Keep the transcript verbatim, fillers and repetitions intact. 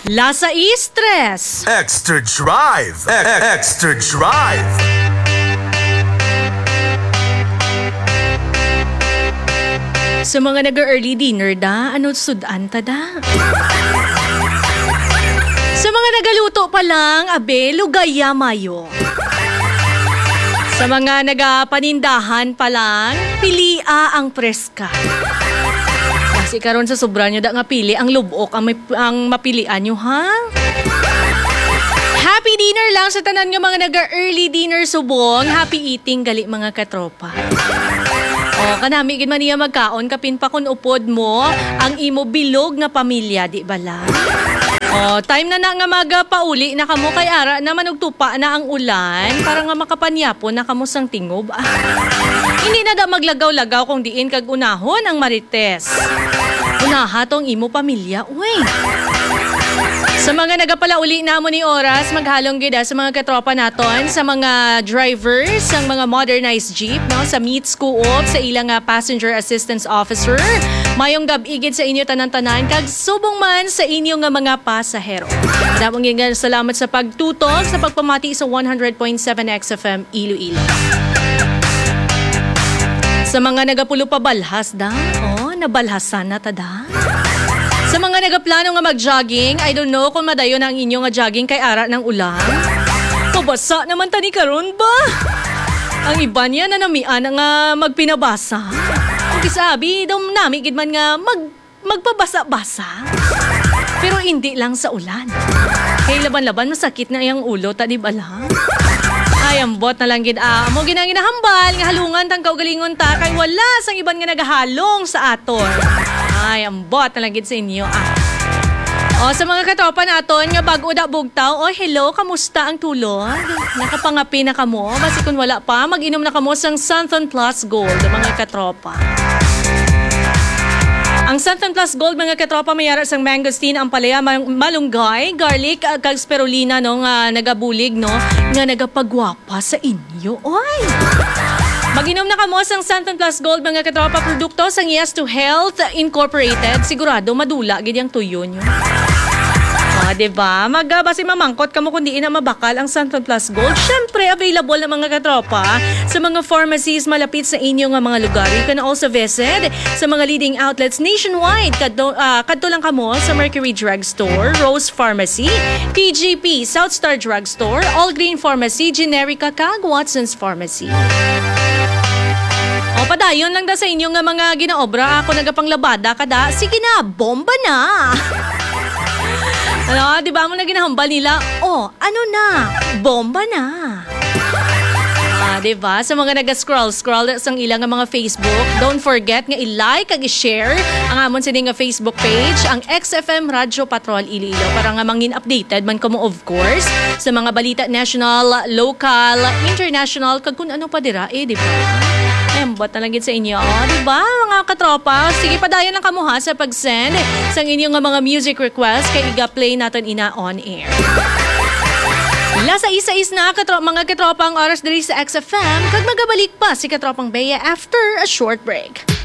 Lasa stress. Extra drive. E- extra drive. Sa mga nag-early dinner da, ano sudan ta da? Sa mga nagaluto pa lang, abe, lugaya mayo. Sa mga nagapanindahan pa lang, pilia ang preska. Kasi karon sa sobra nyo da nga pili, ang lubok ang, may, ang mapilian nyo, ha? Happy dinner lang sa tanan nga mga naga-early dinner subong. Happy eating gali mga katropa. O, kanami gid man niya magkaon kapin pa kun upod mo ang imo bilog nga pamilya, di bala? O, time na na nga magapauli na kamo kay ara naman og tupa na ang ulan para nga makapanyapon na kamo sang tingob. Ah, hindi na da maglagaw-lagaw kung diin kag unahon ang marites. Unaha tong imo pamilya, uy. Sa mga nagapalauli na mo ni oras, maghalong gida sa mga katropa naton, sa mga drivers, sa mga modernized jeep, no, sa Meets Co-op, sa ilang uh, passenger assistance officer, mayong gab-igid sa inyo tanan-tanan, kag subong man sa inyo nga mga pasahero. Madamong nga salamat sa pagtutok, sa pagpamati sa one hundred point seven X F M Iloilo. Sa mga nagapulo pa balhas da, oh, nabalhasan na tada. Sa mga nagaplano nga mag-jogging, I don't know kung madayon ang inyo nga jogging kay ara ng ulan. Pabasa naman tani karon ba? Ang iba niya na namian nga magpinabasa. Kung kisabi, daw nami gid man nga mag, magpabasa-basa. Pero hindi lang sa ulan. Kay laban-laban masakit na iyang ulo, tani bala. Ay, ambot na lang gid ah. Mo ginang ginahambal nga halungan tang kaugalingon ta kay wala sang iban nga nagahalong sa aton. Ay, ambot na lang gid sa inyo ah. O, sa mga katropa naton nga bago da bugtaw, oh hello, kamusta ang tulog? Nakapangapi na kamo? Basi kung wala pa, mag-inom na kamo sang Santon Plus Gold, mga katropa. Ang Santon Plus Gold, mga katropa, mayara sang mangosteen, ampalaya, malunggay, garlic, kag spirulina, no, nga nagabulig, no, nga nagapagwapa sa inyo. Oy! Mag-inom na kamo sang Santon Plus Gold, mga katropa, produkto sang Yes to Health Incorporated. Sigurado madula gid yang tuyo nyo. Ah, diba? Magbasi mamangkot kamo kundi ina mabakal ang Santon Plus Gold. Syempre, available na mga katropa sa mga pharmacies malapit sa inyo nga mga lugar. You can also visit sa mga leading outlets nationwide. Kadto, uh, kadto lang kamo sa Mercury Drugstore, Rose Pharmacy, T G P, Southstar Drugstore, All Green Pharmacy, Generica, kag Watson's Pharmacy. O, padayon lang da sa inyo nga mga ginaobra. Ako nagapanglabada kada. Sige na, bomba na! Ano, di ba mo na ginahambal nila? Oh, ano na? Bomba na! Ah, di ba? Sa mga naga-scroll-scroll sa ilang mga Facebook, don't forget nga i-like kag i-share ang amon sining nga Facebook page, ang X F M Radio Patrol Iloilo, para nga mangin updated man kamo of course sa mga balita national, local, international, kag kung ano pa dira eh, di ba? Ay, ambot na lang sa inyo. Oh, diba, mga katropa? Sige, padayon lang kamo ha sa pag-send sa inyong mga music request kay iga-play natin ina on air. Lasa isa-is na katro- mga katropa ang oras diri sa X F M kag magabalik pa si Katropang Bea after a short break.